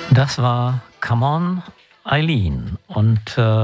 Das war Come On Eileen. Und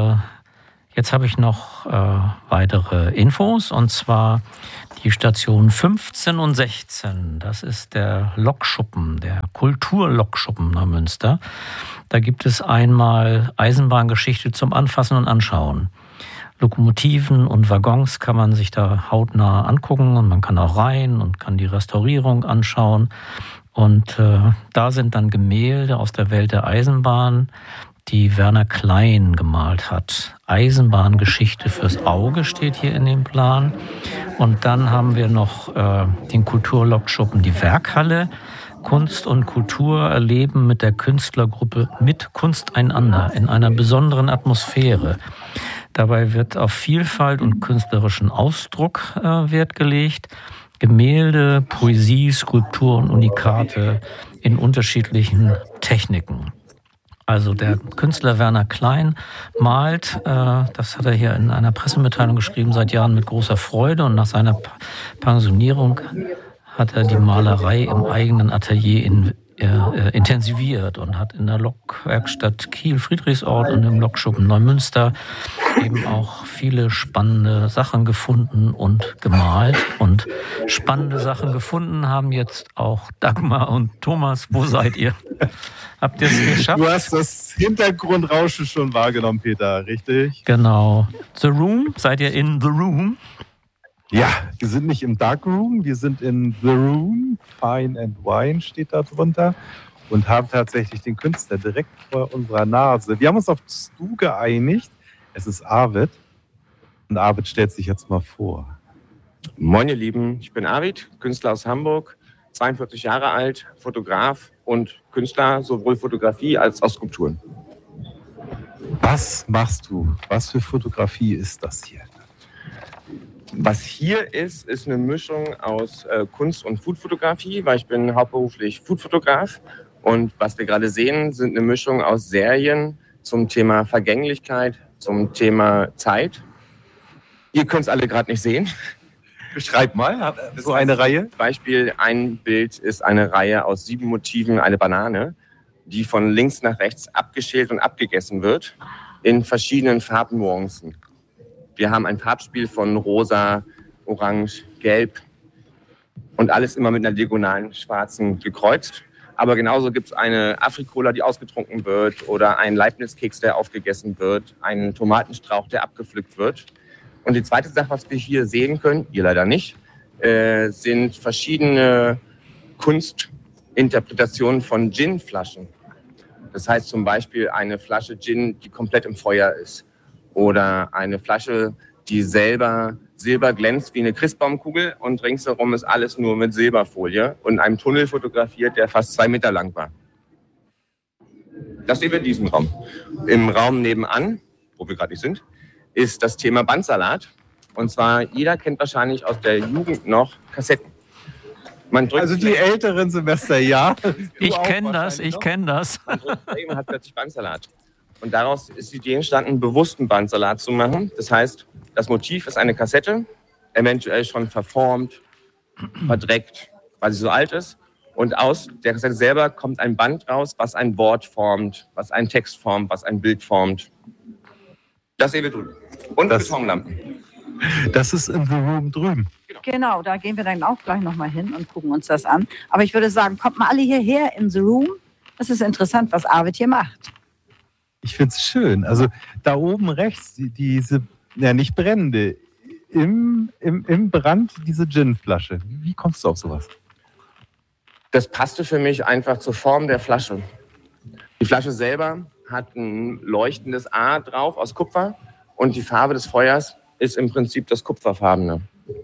jetzt habe ich noch weitere Infos, und zwar die Station 15 und 16. Das ist der Lokschuppen, der Kulturlokschuppen nach Münster. Da gibt es einmal Eisenbahngeschichte zum Anfassen und Anschauen. Lokomotiven und Waggons kann man sich da hautnah angucken, und man kann auch rein und kann die Restaurierung anschauen. Und da sind dann Gemälde aus der Welt der Eisenbahn, die Werner Klein gemalt hat. Eisenbahngeschichte fürs Auge steht hier in dem Plan. Und dann haben wir noch den Kulturlokschuppen, die Werkhalle. Kunst und Kultur erleben mit der Künstlergruppe Mit Kunst einander in einer besonderen Atmosphäre. Dabei wird auf Vielfalt und künstlerischen Ausdruck Wert gelegt. Gemälde, Poesie, Skulptur und Unikate in unterschiedlichen Techniken. Also der Künstler Werner Klein malt, das hat er hier in einer Pressemitteilung geschrieben, seit Jahren mit großer Freude, und nach seiner Pensionierung hat er die Malerei im eigenen Atelier intensiviert und hat in der Lokwerkstatt Kiel-Friedrichsort und im Lokschuppen Neumünster eben auch viele spannende Sachen gefunden und gemalt. Und spannende Sachen gefunden haben jetzt auch Dagmar und Thomas. Wo seid ihr? Habt ihr es geschafft? Du hast das Hintergrundrauschen schon wahrgenommen, Peter, richtig? Genau. The Room? Seid ihr in The Room? Ja, wir sind nicht im Dark Room, wir sind in The Room. Fine and Wine steht da drunter. Und haben tatsächlich den Künstler direkt vor unserer Nase. Wir haben uns auf Du geeinigt. Es ist Arvid. Und Arvid stellt sich jetzt mal vor. Moin ihr Lieben, ich bin Arvid, Künstler aus Hamburg, 42 Jahre alt, Fotograf und Künstler, sowohl Fotografie als auch Skulpturen. Was machst du? Was für Fotografie ist das hier? Was hier ist eine Mischung aus Kunst- und Foodfotografie, weil ich bin hauptberuflich Foodfotograf. Und was wir gerade sehen, sind eine Mischung aus Serien zum Thema Vergänglichkeit, zum Thema Zeit. Ihr könnt es alle gerade nicht sehen. Beschreib mal, so eine Reihe. Beispiel, ein Bild ist eine Reihe aus 7 Motiven, eine Banane, die von links nach rechts abgeschält und abgegessen wird, in verschiedenen Farbnuancen. Wir haben ein Farbspiel von rosa, orange, gelb und alles immer mit einer diagonalen schwarzen gekreuzt. Aber genauso gibt es eine Afrikola, die ausgetrunken wird, oder einen Leibniz-Keks, der aufgegessen wird, einen Tomatenstrauch, der abgepflückt wird. Und die zweite Sache, was wir hier sehen können, ihr leider nicht, sind verschiedene Kunstinterpretationen von Gin-Flaschen. Das heißt zum Beispiel eine Flasche Gin, die komplett im Feuer ist. Oder eine Flasche, die selber Silber glänzt wie eine Christbaumkugel, und ringsherum ist alles nur mit Silberfolie und einem Tunnel fotografiert, der fast 2 Meter lang war. Das sehen wir in diesem Raum. Im Raum nebenan, wo wir gerade nicht sind, ist das Thema Bandsalat. Und zwar, jeder kennt wahrscheinlich aus der Jugend noch Kassetten. Also die älteren Semester, ja. Ich kenne das. Man hat plötzlich Bandsalat. Und daraus ist die Idee entstanden, bewussten Bandsalat zu machen. Das heißt, das Motiv ist eine Kassette, eventuell schon verformt, verdreckt, weil sie so alt ist. Und aus der Kassette selber kommt ein Band raus, was ein Wort formt, was einen Text formt, was ein Bild formt. Das sehen wir drüben. Und Betonlampen. Das ist in The Room drüben. Genau, da gehen wir dann auch gleich nochmal hin und gucken uns das an. Aber ich würde sagen, kommt mal alle hierher in The Room. Das ist interessant, was Arvid hier macht. Ich finde es schön. Also da oben rechts, diese, ja nicht brennende, im Brand diese Gin-Flasche. Wie kommst du auf sowas? Das passte für mich einfach zur Form der Flasche. Die Flasche selber hat ein leuchtendes A drauf aus Kupfer, und die Farbe des Feuers ist im Prinzip das Kupferfarbene.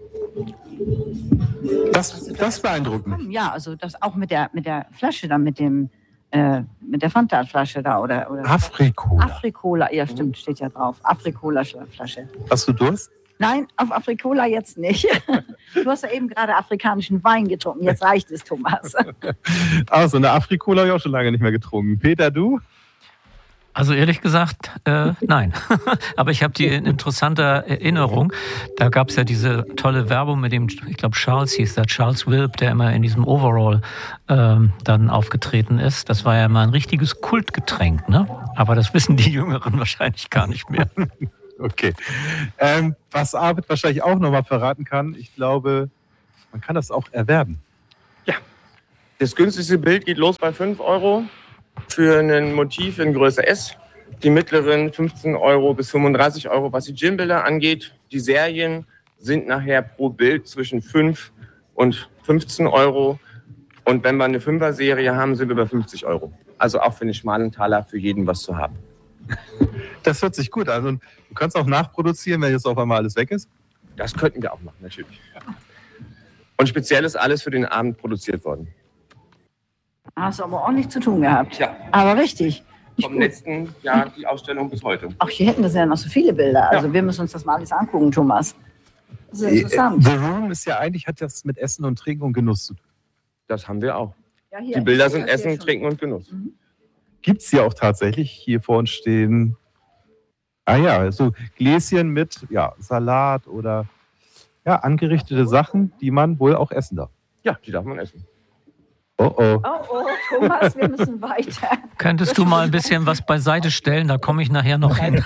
Das beeindruckt mich. Ja, also das auch mit der Flasche da, mit der Fanta-Flasche da oder Afrikola. Afrikola, ja stimmt, steht ja drauf. Afrikola-Flasche. Hast du Durst? Nein, auf Afrikola jetzt nicht. Du hast ja eben gerade afrikanischen Wein getrunken. Jetzt reicht es, Thomas. Also eine Afrikola habe ich auch schon lange nicht mehr getrunken. Peter, du? Also ehrlich gesagt, nein. Aber ich habe die in interessanter Erinnerung. Da gab es ja diese tolle Werbung mit dem, ich glaube Charles hieß der, Charles Wilp, der immer in diesem Overall dann aufgetreten ist. Das war ja mal ein richtiges Kultgetränk, ne? Aber das wissen die Jüngeren wahrscheinlich gar nicht mehr. Okay. Was Arvid wahrscheinlich auch nochmal verraten kann, ich glaube, man kann das auch erwerben. Ja. Das günstigste Bild geht los bei 5 Euro für ein Motiv in Größe S. Die mittleren 15 Euro bis 35 Euro, was die Gin-Bilder angeht. Die Serien sind nachher pro Bild zwischen 5 und 15 Euro. Und wenn wir eine 5er-Serie haben, sind wir bei 50 Euro. Also auch für einen schmalen Taler für jeden was zu haben. Das hört sich gut an. Und du kannst auch nachproduzieren, wenn jetzt auf einmal alles weg ist? Das könnten wir auch machen, natürlich. Und speziell ist alles für den Abend produziert worden. Hast du aber ordentlich zu tun gehabt. Ja. Aber richtig. Vom letzten Jahr die Ausstellung bis heute. Ach, hier hätten das ja noch so viele Bilder. Also Ja. wir müssen uns das mal alles angucken, Thomas. Das ist interessant. The Room ist ja eigentlich, hat das mit Essen und Trinken und Genuss zu tun. Das haben wir auch. Ja, hier. Die Bilder Das sind hier Essen, schon. Trinken und Genuss. Gibt es hier auch tatsächlich. Hier vorne stehen, so Gläschen mit Salat oder angerichtete Sachen, die man wohl auch essen darf. Ja, die darf man essen. Oh oh. Oh, Thomas, wir müssen weiter. Könntest du mal ein bisschen was beiseite stellen? Da komme ich nachher noch hin.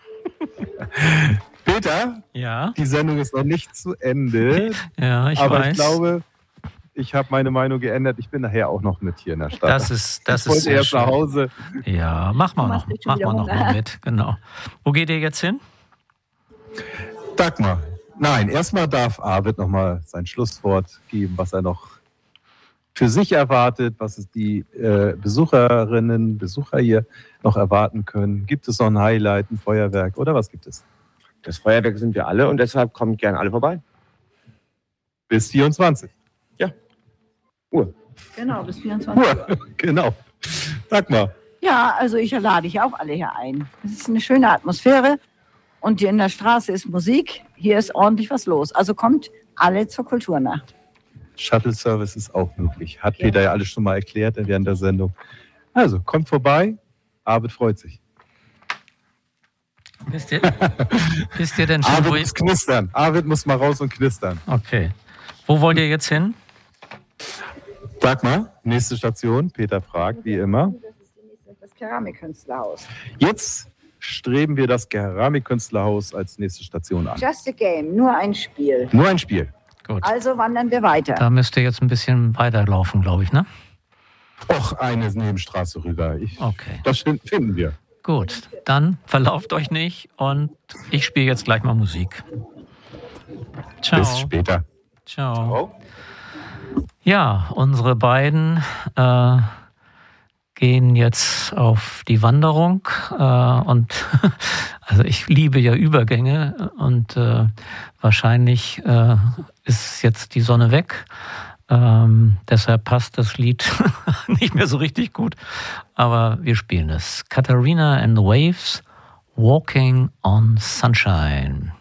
Peter, Ja, die Sendung ist noch nicht zu Ende. ja, ich aber weiß. ich glaube, ich habe meine Meinung geändert. Ich bin nachher auch noch mit hier in der Stadt. das ist ich wollte sehr erst nach schön. Hause. Ja, mach mal Thomas noch, kriegt schon mach wieder mal noch Hunger. mal mit, genau. Wo geht ihr jetzt hin? Dagmar. Nein, erstmal darf Arvid noch mal sein Schlusswort geben, was er noch für sich erwartet, was es die Besucherinnen, Besucher hier noch erwarten können. Gibt es noch ein Highlight, ein Feuerwerk oder was gibt es? Das Feuerwerk sind wir alle und deshalb kommt gern alle vorbei. Bis 24 Uhr. Genau, bis 24 Uhr. Uhr. Genau. Dagmar. Ja, also ich lade dich auch alle hier ein. Es ist eine schöne Atmosphäre und hier in der Straße ist Musik. Hier ist ordentlich was los. Also kommt alle zur Kulturnacht. Shuttle-Service ist auch möglich. Hat Ja. Peter ja alles schon mal erklärt während der Sendung. Also, kommt vorbei. Arvid freut sich. Wisst ihr denn schon, Arvid wo muss knistern. Arvid muss mal raus und knistern. Okay. Wo wollt ihr jetzt hin? Dagmar, nächste Station. Peter fragt, wie immer. Das Keramikkünstlerhaus. Jetzt streben wir das Keramikkünstlerhaus als nächste Station an. Just a game, nur ein Spiel. Nur ein Spiel. Gut. Also wandern wir weiter. Da müsst ihr jetzt ein bisschen weiterlaufen, glaube ich, ne? Och, eine Nebenstraße rüber. Okay. Das finden wir. Gut, dann verlauft euch nicht und ich spiele jetzt gleich mal Musik. Ciao. Bis später. Ciao. Ja, unsere beiden gehen jetzt auf die Wanderung und also ich liebe ja Übergänge und wahrscheinlich ist jetzt die Sonne weg. Deshalb passt das Lied nicht mehr so richtig gut, aber wir spielen es. Katharina and the Waves, Walking on Sunshine.